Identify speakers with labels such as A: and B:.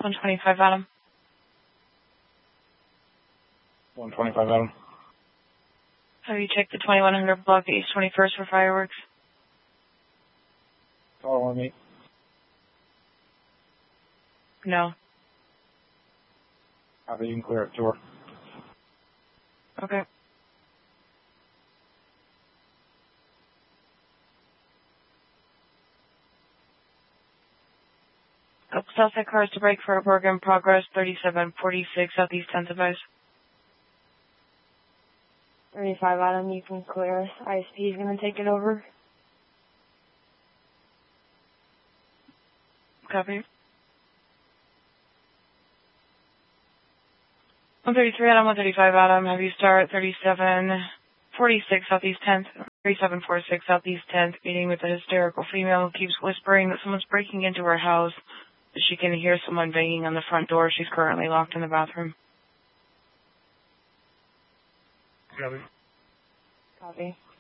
A: 125 Adam.
B: 125 Adam.
A: Have you checked the 2100 block East 21st for fireworks?
B: Call on me.
A: No.
B: Copy, you can clear it to her.
A: Okay. Southside cars to break for work in progress, 3746 Southeast 10th advice.
C: 35 Adam, you can clear. ISP is going to take it over.
A: Copy. 133 Adam, 135 Adam, have you start 3746 Southeast 10th, 3746 Southeast 10th, meeting with a hysterical female who keeps whispering that someone's breaking into her house. She can hear someone banging on the front door. She's currently locked in the bathroom.
B: Copy.
C: Copy.